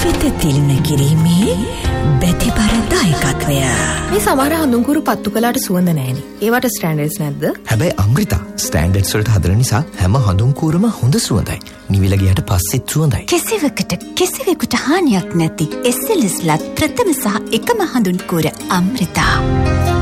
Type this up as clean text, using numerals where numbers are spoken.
ජීවිත තිළින කිරීමේ බැතිබර දායකත්වය. මේ සමහර හඳුන්කුරු පත්තු කළාට සුවඳ නැහෙනි. ඒවට ස්ටෑන්ඩඩ්ස් නැද්ද? හැබැයි අමෘතා ස්ටෑන්ඩඩ්ස් වලට හදන නිසා හැම හඳුන්කුරම හොඳ සුවඳයි. නිවිල ගියට පස්සෙත් සුවඳයි. කිසිවෙකුට හානියක් නැති SLS ලත් ප්‍රථම සහ එකම හඳුන්කුර අමෘතා.